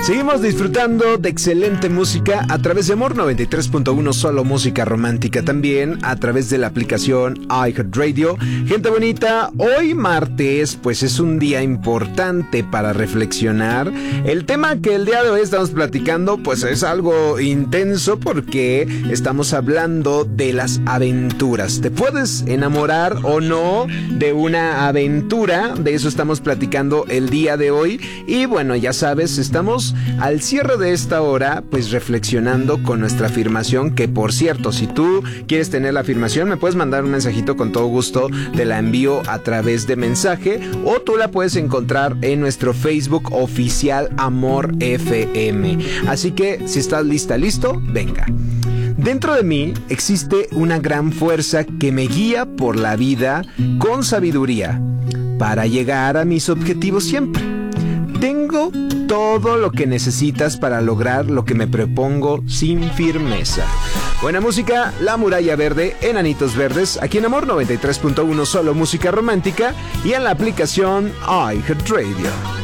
Seguimos disfrutando de excelente música a través de Amor 93.1, solo música romántica, también a través de la aplicación iHeartRadio. Gente bonita, hoy martes pues es un día importante para reflexionar. El tema que el día de hoy estamos platicando pues es algo intenso porque estamos hablando de las aventuras. ¿Te puedes enamorar o no de una aventura? De eso estamos platicando el día de hoy. Y bueno, ya sabes, estamos al cierre de esta hora pues reflexionando con nuestra afirmación, que por cierto, si tú quieres tener la afirmación me puedes mandar un mensajito, con todo gusto te la envío a través de mensaje, o tú la puedes encontrar en nuestro Facebook oficial Amor FM. Así que si estás listo, venga. Dentro de mí existe una gran fuerza que me guía por la vida con sabiduría para llegar a mis objetivos siempre. Tengo todo lo que necesitas para lograr lo que me propongo sin firmeza. Buena música, La Muralla Verde, Enanitos Verdes, aquí en Amor 93.1, solo música romántica, y en la aplicación iHeartRadio.